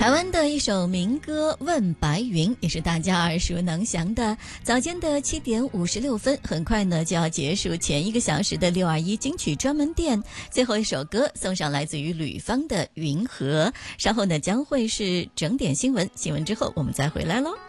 台湾的一首民歌《问白云》也是大家耳熟能详的。早间的7点56分，很快呢就要结束前1个小时的621金曲专门店。最后一首歌送上来自于吕方的《云河》。稍后呢将会是整点新闻，新闻之后我们再回来咯。